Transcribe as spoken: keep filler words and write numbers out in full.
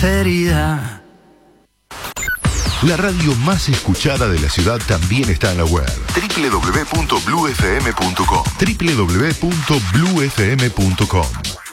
sinceridad. La radio más escuchada de la ciudad también está en la web. doble u doble u doble u punto blue f m punto com doble u doble u doble u punto blue f m punto com